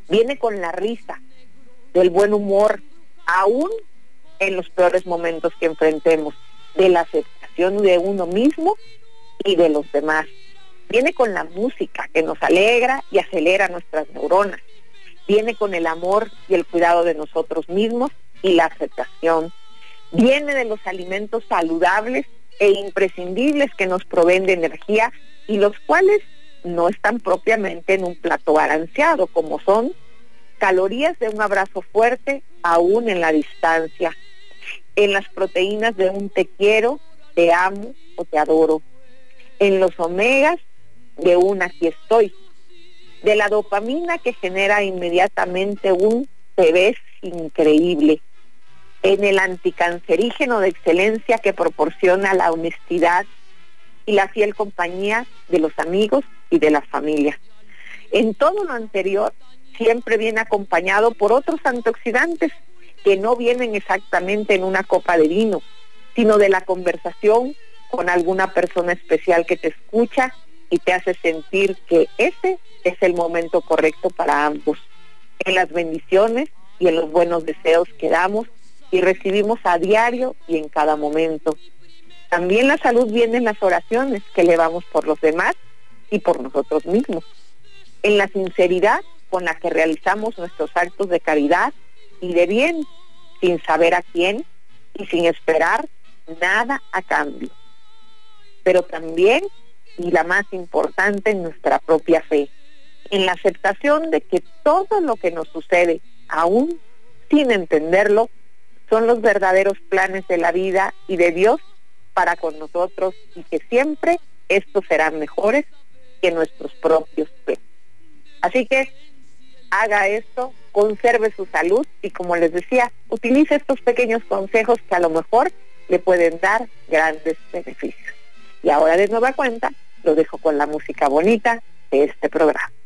viene con la risa, del buen humor, aún en los peores momentos que enfrentemos, de la aceptación de uno mismo y de los demás. Viene con la música que nos alegra y acelera nuestras neuronas. Viene con el amor y el cuidado de nosotros mismos y la aceptación. Viene de los alimentos saludables e imprescindibles que nos proveen de energía y los cuales no están propiamente en un plato balanceado, como son calorías de un abrazo fuerte aún en la distancia, en las proteínas de un te quiero, te amo o te adoro, en los omegas de un aquí estoy, de la dopamina que genera inmediatamente un te ves increíble, en el anticancerígeno de excelencia que proporciona la honestidad y la fiel compañía de los amigos y de la familia. En todo lo anterior, siempre viene acompañado por otros antioxidantes que no vienen exactamente en una copa de vino, sino de la conversación con alguna persona especial que te escucha y te hace sentir que ese es el momento correcto para ambos, en las bendiciones y en los buenos deseos que damos y recibimos a diario y en cada momento. También la salud viene en las oraciones que elevamos por los demás y por nosotros mismos, en la sinceridad con la que realizamos nuestros actos de caridad y de bien, sin saber a quién y sin esperar nada a cambio. Pero también, y la más importante, en nuestra propia fe, en la aceptación de que todo lo que nos sucede, aún sin entenderlo, son los verdaderos planes de la vida y de Dios para con nosotros y que siempre estos serán mejores que nuestros propios planes. Así que haga esto, conserve su salud y, como les decía, utilice estos pequeños consejos que a lo mejor le pueden dar grandes beneficios. Y ahora, de nueva cuenta, lo dejo con la música bonita de este programa.